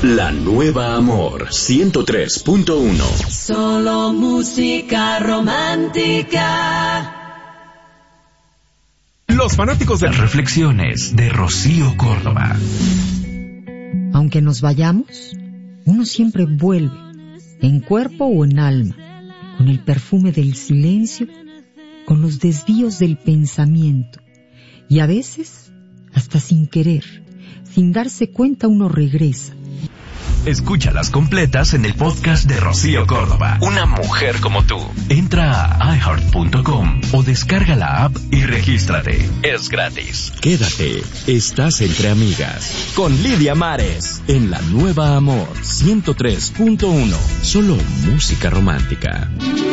La nueva Amor 103.1. Solo música romántica. Los fanáticos de las reflexiones de Rocío Córdoba. Aunque nos vayamos, uno siempre vuelve, en cuerpo o en alma, con el perfume del silencio, con los desvíos del pensamiento, y a veces, hasta sin querer, sin darse cuenta, uno regresa. Escúchalas completas en el podcast de Rocío Córdoba. Una mujer como tú. Entra a iHeart.com o descarga la app y regístrate. Es gratis. Quédate, estás entre amigas. Con Lidia Mares. En La Nueva Amor 103.1. Solo música romántica.